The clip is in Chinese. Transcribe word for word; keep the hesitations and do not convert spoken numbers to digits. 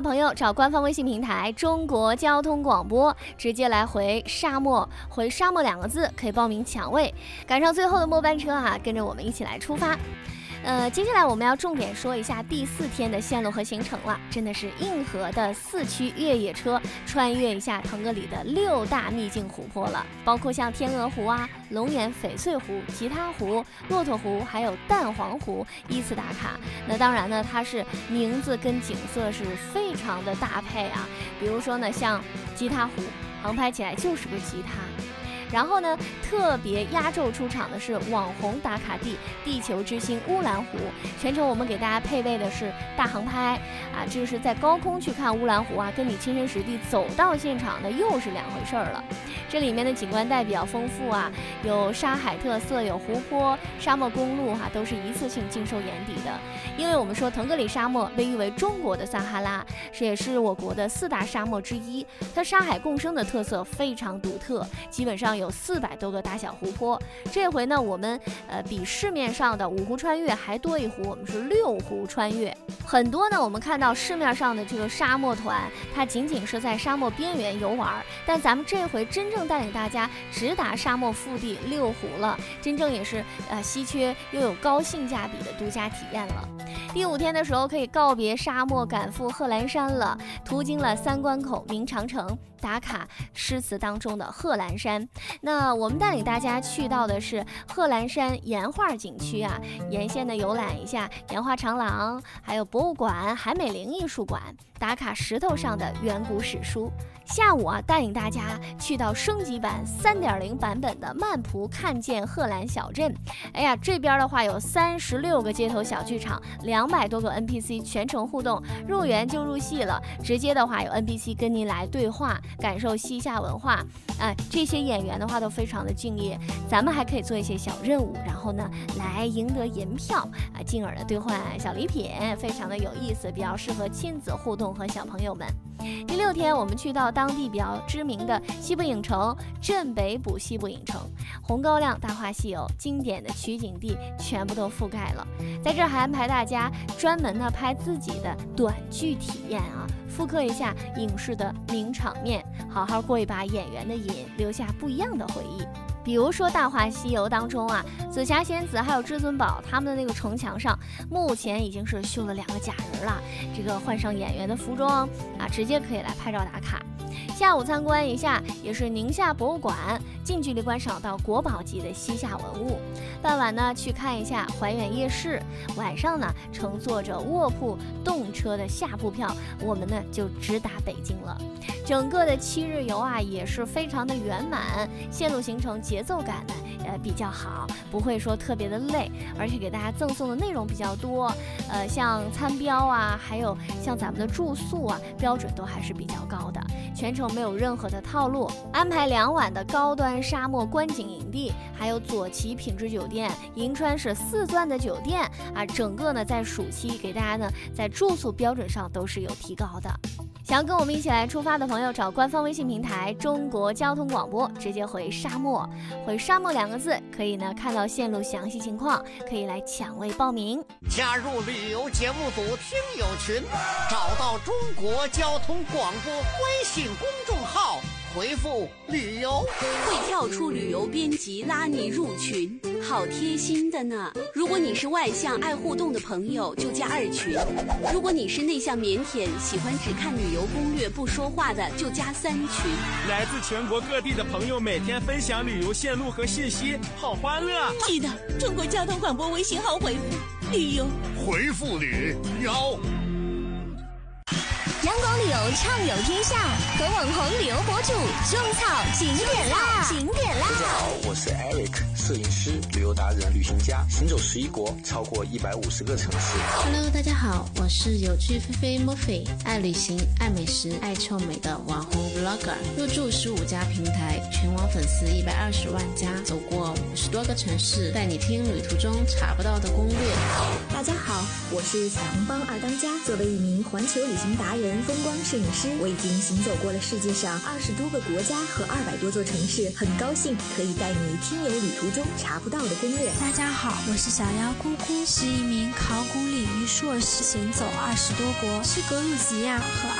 朋友找官方微信平台中国交通广播，直接来回沙漠，回沙漠两个字可以报名抢位，赶上最后的末班车啊，跟着我们一起来出发。呃，接下来我们要重点说一下第四天的线路和行程了，真的是硬核的四驱越野车，穿越一下腾格里的六大秘境湖泊了，包括像天鹅湖啊、龙眼翡翠湖、吉他湖、骆驼湖，还有蛋黄湖，依次打卡。那当然呢，它是名字跟景色是非常的搭配啊，比如说呢，像吉他湖，航拍起来就是个吉他。然后呢，特别压轴出场的是网红打卡地地球之星乌兰湖，全程我们给大家配备的是大航拍啊，这是在高空去看乌兰湖啊，跟你亲身实地走到现场的又是两回事儿了。这里面的景观带比较丰富啊，有沙海特色，有湖泊、沙漠公路哈、啊，都是一次性尽收眼底的。因为我们说腾格里沙漠被誉为中国的撒哈拉，这也是我国的四大沙漠之一，它沙海共生的特色非常独特，基本上有四百多个大小湖泊。这回呢，我们呃比市面上的五湖穿越还多一湖，我们是六湖穿越。很多呢，我们看到市面上的这个沙漠团，它仅仅是在沙漠边缘游玩，但咱们这回真正带领大家直达沙漠腹地六湖了，真正也是呃稀缺又有高性价比的独家体验了。第五天的时候可以告别沙漠，赶赴贺兰山了，途经了三关口、明长城，打卡诗词当中的贺兰山。那我们带领大家去到的是贺兰山岩画景区啊，沿线的游览一下岩画长廊，还有博物馆、海美林艺术馆，打卡石头上的远古史书。下午啊，带领大家去到升级版 三点零 版本的曼蒲看见贺兰小镇。哎呀，这边的话有三十六个街头小剧场，两百多个 N P C 全程互动，入园就入戏了。直接的话有 N P C 跟您来对话，感受西夏文化。哎，这些演员的话都非常的敬业，咱们还可以做一些小任务，然后呢来赢得银票啊，进而的兑换小礼品，非常的有意思，比较适合亲子互动和小朋友们。第六天，我们去到当地比较知名的西部影城镇北堡西部影城，红高粱、大话西游经典的取景地全部都覆盖了。在这儿还安排大家专门呢拍自己的短剧体验啊，复刻一下影视的名场面，好好过一把演员的瘾，留下不一样的回忆。比如说《大话西游》当中啊，紫霞仙子还有至尊宝他们的那个城墙上，目前已经是绣了两个假人了。这个换上演员的服装啊，直接可以来拍照打卡。下午参观一下也是宁夏博物馆，近距离观赏到国宝级的西夏文物。傍晚呢去看一下怀远夜市，晚上呢乘坐着卧铺动车的下铺票，我们呢就直达北京了。整个的七日游啊也是非常的圆满，线路行程节奏感呢呃比较好，不会说特别的累，而且给大家赠送的内容比较多，呃像餐标啊，还有像咱们的住宿啊，标准都还是比较高的，全程没有任何的套路，安排两晚的高端沙漠观景营地，还有左旗品质酒店，银川是四钻的酒店啊，整个呢在暑期给大家呢在住宿标准上都是有提高的。想要跟我们一起来出发的朋友，找官方微信平台中国交通广播，直接回沙漠，回沙漠两个字，可以呢看到线路详细情况，可以来抢位报名。 加入旅游节目组听友群，找到中国交通广播微信公众号，回复旅游会跳出旅游编辑拉你入群，好贴心的呢。如果你是外向爱互动的朋友，就加二群；如果你是内向腼腆喜欢只看旅游攻略不说话的，就加三群。 来自全国各地的朋友每天分享旅游线路和信息，好欢乐。 记得中国交通广播微信号回复旅游， 回复旅游。 阳光旅游畅游天下，和网红旅游博主种草景点啦！景点啦！ 大家好，我是 Eric， 摄影师、旅游达人、旅行家，行走十一国，超过一百五十个城市。 Hello， 大家好，我是有趣菲菲 Murphy， 爱旅行、爱美食、爱臭美的网红 Vlogger， 入驻十五家平台，全网粉丝一百二十万加，走过五十多个城市，带你听旅途中查不到的攻略。 大家好，我是小红帮二当家，作为一名环球旅行达人、风光摄影师，我已经行走过了世界上二十多个国家和二百多座城市，很高兴可以带你听友旅途中查不到的攻略。 大家好，我是小妖姑姑，是一名考古领域硕士，行走二十多国，是格鲁吉亚和